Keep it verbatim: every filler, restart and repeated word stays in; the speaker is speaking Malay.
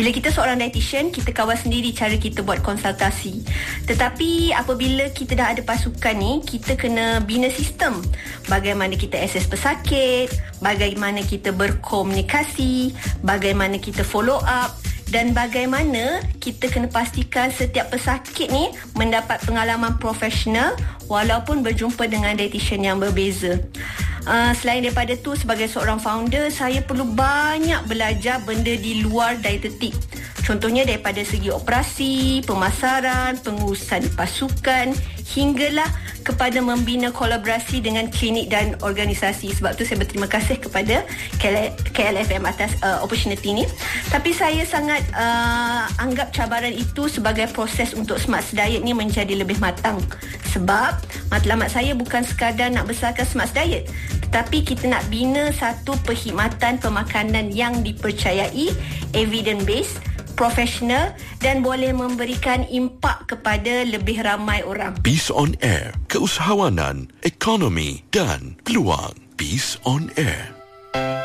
Bila kita seorang dietitian, kita kawal sendiri cara kita buat konsultasi. Tetapi apabila kita dah ada pasukan ni, kita kena bina sistem. Bagaimana kita assess pesakit, bagaimana kita berkomunikasi, bagaimana kita follow up, dan bagaimana kita kena pastikan setiap pesakit ni mendapat pengalaman profesional walaupun berjumpa dengan dietitian yang berbeza. Uh, selain daripada tu, sebagai seorang founder, saya perlu banyak belajar benda di luar dietetik. Contohnya daripada segi operasi, pemasaran, pengurusan pasukan, hinggalah kepada membina kolaborasi dengan klinik dan organisasi. Sebab tu saya berterima kasih kepada K L F M atas uh, opportunity ni. Tapi saya sangat uh, anggap cabaran itu sebagai proses untuk Smart Diet ni menjadi lebih matang. Sebab matlamat saya bukan sekadar nak besarkan Smart Diet, tetapi kita nak bina satu perkhidmatan pemakanan yang dipercayai, evidence based, profesional dan boleh memberikan impak kepada lebih ramai orang. Peace on Air, keusahawanan, ekonomi dan peluang. Peace on Air.